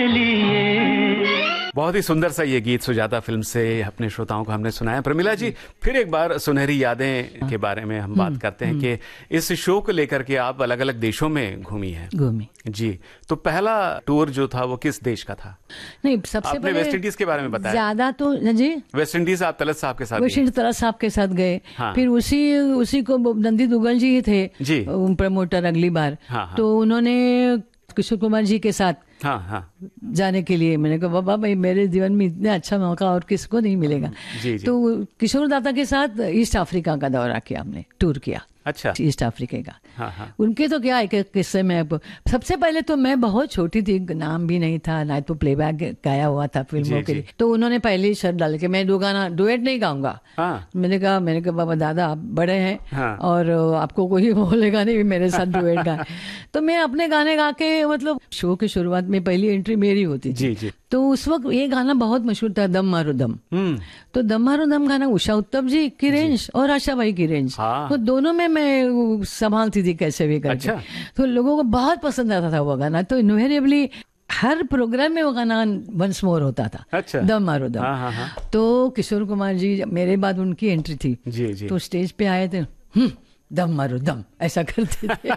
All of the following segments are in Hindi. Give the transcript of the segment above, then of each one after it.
बहुत ही सुंदर सा ये गीत सुजाता फिल्म से अपने श्रोताओं को हमने सुनाया। प्रमिला जी, फिर एक बार सुनहरी यादें के बारे में हम बात करते हैं कि इस शो को लेकर के आप अलग अलग देशों में घूमी हैं। जी, तो पहला टूर जो था वो किस देश का था? नहीं, सबसे पहले वेस्ट इंडीज के बारे में बताया। ज्यादा तो जी वेस्ट इंडीज आप तलत साहब के साथ, वेस्ट इंडीज तलत साहब के साथ गए। हाँ। फिर उसी को नंदी दुग्गल जी ही थे जी प्रमोटर अगली बार। हाँ। तो उन्होंने किशोर कुमार जी के साथ जाने के लिए, मैंने कहा बाबा भाई मेरे जीवन में इतना अच्छा मौका और किसको नहीं मिलेगा। जी। तो किशोर दादा के साथ ईस्ट अफ्रीका का दौरा किया, हमने टूर किया। अच्छा। ईस्ट अफ्रीका का। हाँ। उनके तो क्या एक किस्से में, सबसे पहले तो मैं बहुत छोटी थी, नाम भी नहीं था ना, तो प्लेबैक गाया हुआ था फिल्मों के लिए। तो उन्होंने पहले ही शर्त डाल के मैं दो गाना डुएट नहीं गाऊंगा। मैंने कहा बाबा दादा आप बड़े हैं और आपको कोई बोलेगा नहीं मेरे साथ डुएट गा। तो मैं अपने गाने गा के, मतलब शो की शुरुआत में पहली एंट्री मेरी होती थी। तो उस वक्त ये गाना बहुत मशहूर था, दम मारो दम। तो दम मारो दम गाना उषा उत्तम जी की रेंज और आशा भाई की रेंज, तो दोनों में मैं संभालती थी कैसे भी करके। अच्छा। तो लोगों को बहुत पसंद आता था वो गाना, तो इनवेरिएबली हर प्रोग्राम में वो गाना वंस मोर होता था। अच्छा। दम मारो दम। हाँ। तो किशोर कुमार जी मेरे बाद उनकी एंट्री थी। जी। तो स्टेज पे आए थे, दम मारो दम ऐसा करते थे।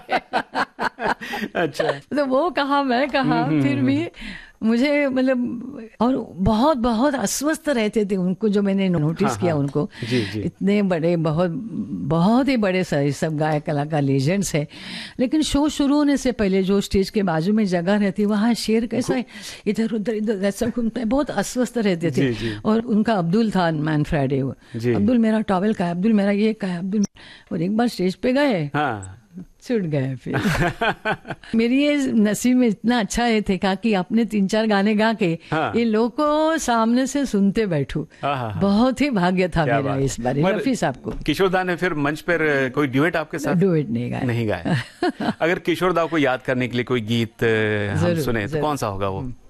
अच्छा। तो वो कहा मैं कहा, फिर भी मुझे मतलब, और बहुत बहुत अस्वस्थ रहते थे उनको, जो मैंने नोटिस किया उनको। जी। इतने बड़े, बहुत ही बड़े सब गायक कलाकार लेजेंड्स हैं, लेकिन शो शुरू होने से पहले जो स्टेज के बाजू में जगह रहती, वहाँ शेर कैसा इधर उधर ऐसा घूमता है, बहुत अस्वस्थ रहते थे। जी। और उनका अब्दुल था मैन फ्राइडे, अब्दुल मेरा टॉवेल का है, अब्दुल मेरा ये का है, अब्दुल। और एक बार स्टेज पे गए, छूट गए फिर। मेरी ये नसीब में इतना अच्छा ये थे कि आपने 3-4 गाने गा के ये लोगों को सामने से सुनते बैठू। बहुत ही भाग्य था मेरा इस बार। रफी साहब को किशोर दा ने फिर मंच पर कोई ड्यूएट आपके साथ? ड्यूएट नहीं गाया। अगर किशोर दा को याद करने के लिए कोई गीत हम सुने तो कौन सा होगा वो?